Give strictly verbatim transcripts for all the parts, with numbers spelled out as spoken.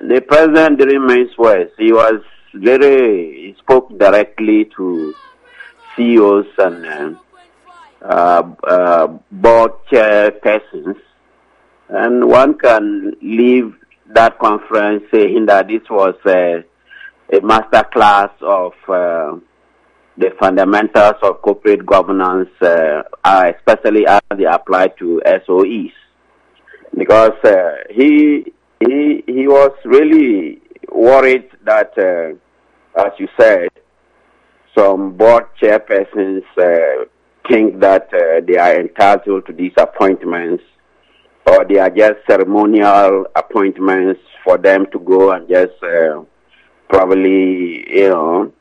the president didn't mince words. He was very, he spoke directly to C E Os and uh, uh, uh, board chairpersons. And one can leave that conference saying that this was uh, a master class of uh, the fundamentals of corporate governance, uh, especially as they apply to S O Es. Because uh, he, he, he was really worried that, uh, as you said, some board chairpersons uh, think that uh, they are entitled to these appointments, or they are just ceremonial appointments for them to go and just uh, probably, you know,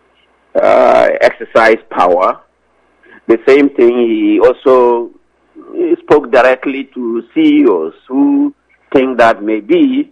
uh, exercise power. The same thing, he also he spoke directly to C E Os who think that maybe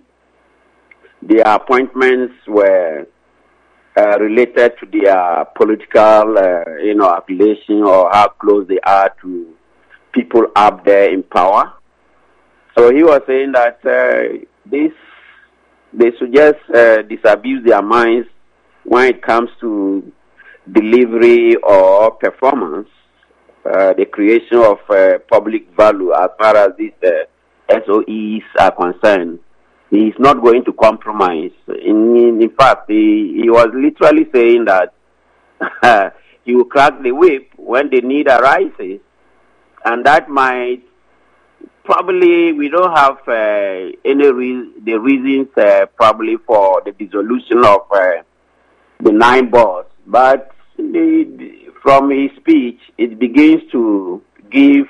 their appointments were uh, related to their political, uh, you know, affiliation or how close they are to people up there in power. So he was saying that uh, this, they should just uh, disabuse their minds when it comes to delivery or performance, uh, the creation of uh, public value as far as these uh, S O Es are concerned. He is not going to compromise. In, in, in fact, he, he was literally saying that uh, he will crack the whip when the need arises, and that might probably, we don't have uh, any re- the reasons uh, probably for the dissolution of uh, the nine boards, but the, the, from his speech, it begins to give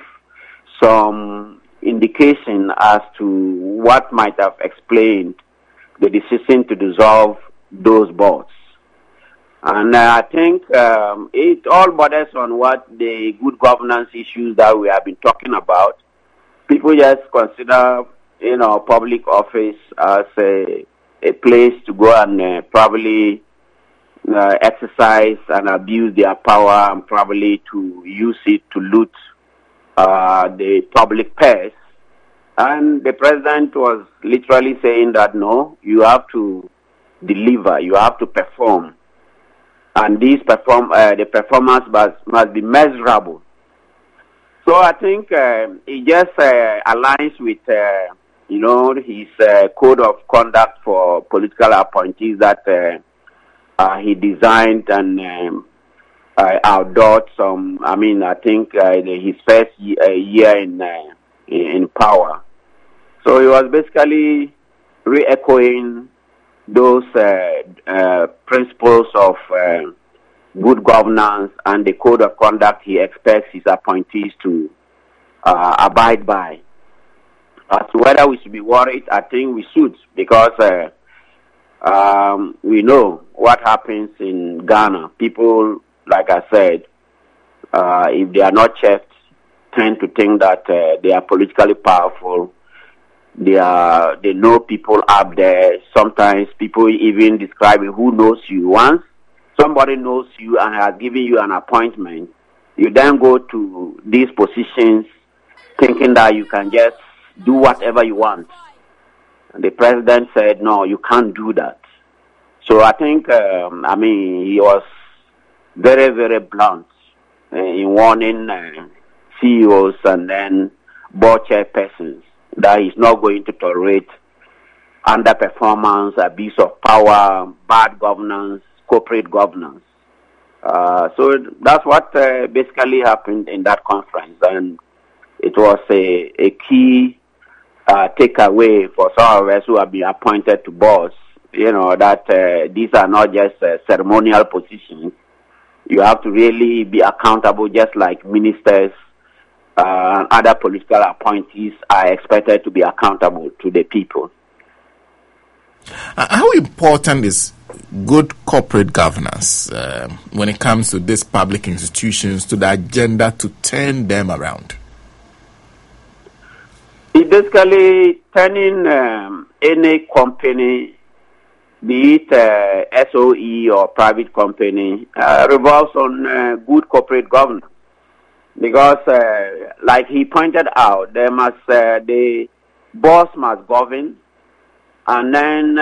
some indication as to what might have explained the decision to dissolve those boards. And uh, I think um, it all borders on what the good governance issues that we have been talking about. People just consider, you know, public office as a, a place to go and uh, probably uh, exercise and abuse their power and probably to use it to loot uh, the public purse. And the president was literally saying that, no, you have to deliver, you have to perform. And these perform, uh, the performance must, must be measurable. So I think uh, it just uh, aligns with, uh, you know, his uh, code of conduct for political appointees that uh, uh, he designed and um, uh, outdoored some. I mean, I think uh, his first year, uh, year in, uh, in power. So he was basically re-echoing those uh, uh, principles of uh, good governance and the code of conduct he expects his appointees to uh, abide by. As to whether we should be worried, I think we should, because uh, um, we know what happens in Ghana. People, like I said, uh, if they are not checked, tend to think that uh, they are politically powerful. They are, they know people up there. Sometimes people even describe who knows you. Once somebody knows you and has given you an appointment, you then go to these positions thinking that you can just do whatever you want. And the president said, no, you can't do that. So I think, um, I mean, he was very, very blunt uh, in warning uh, C E Os and then board chairpersons that he's not going to tolerate underperformance, abuse of power, bad governance, corporate governance. Uh, so that's what uh, basically happened in that conference, and it was a, a key uh, takeaway for some of us who have been appointed to boards, you know, that uh, these are not just uh, ceremonial positions. You have to really be accountable, just like ministers uh, and other political appointees are expected to be accountable to the people. Uh, how important is good corporate governance uh, when it comes to these public institutions, to the agenda to turn them around? It basically turning um, any company, be it uh, S O E or private company, uh, revolves on uh, good corporate governance. Because, uh, like he pointed out, there must uh, the boss must govern, and then